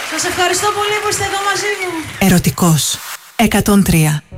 Σας ευχαριστώ πολύ που είστε εδώ μαζί μου. Ερωτικός 103.